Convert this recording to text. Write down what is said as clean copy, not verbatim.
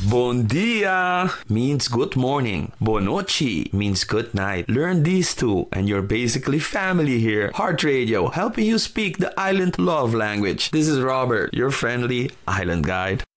Bon dia means good morning. Bonochi means good night. Learn these two and you're basically family here. Heart Radio, helping you speak the island love language. This is Robert, your friendly island guide.